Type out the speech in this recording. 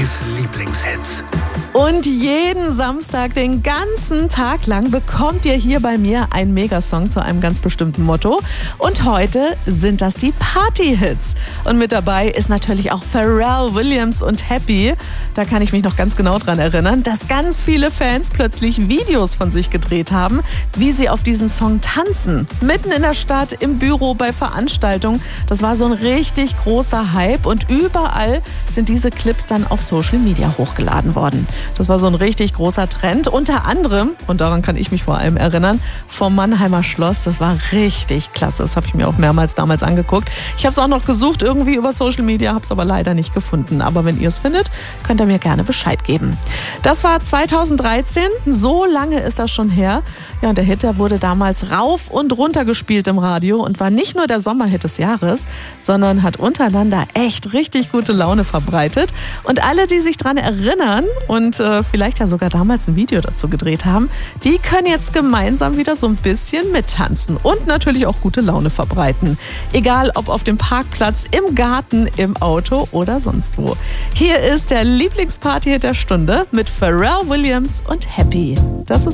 Flo's Lieblingshits. Und jeden Samstag, den ganzen Tag lang, bekommt ihr hier bei mir einen Megasong zu einem ganz bestimmten Motto. Und heute sind das die Party-Hits. Und mit dabei ist natürlich auch Pharrell Williams und Happy. Da kann ich mich noch ganz genau dran erinnern, dass ganz viele Fans plötzlich Videos von sich gedreht haben, wie sie auf diesen Song tanzen. Mitten in der Stadt, im Büro, bei Veranstaltungen. Das war so ein richtig großer Hype und überall sind diese Clips dann auf Social Media hochgeladen worden. Das war so ein richtig großer Trend. Unter anderem, und daran kann ich mich vor allem erinnern, vom Mannheimer Schloss. Das war richtig klasse. Das habe ich mir auch mehrmals damals angeguckt. Ich habe es auch noch gesucht irgendwie über Social Media, habe es aber leider nicht gefunden. Aber wenn ihr es findet, könnt ihr mir gerne Bescheid geben. Das war 2013. So lange ist das schon her. Ja, und der Hit, der wurde damals rauf und runter gespielt im Radio und war nicht nur der Sommerhit des Jahres, sondern hat untereinander echt richtig gute Laune verbreitet. Und alle, die sich dran erinnern und vielleicht ja sogar damals ein Video dazu gedreht haben, die können jetzt gemeinsam wieder so ein bisschen mittanzen und natürlich auch gute Laune verbreiten. Egal ob auf dem Parkplatz, im Garten, im Auto oder sonst wo. Hier ist der Lieblingsparty-Hit der Stunde mit Pharrell Williams und Happy. Das ist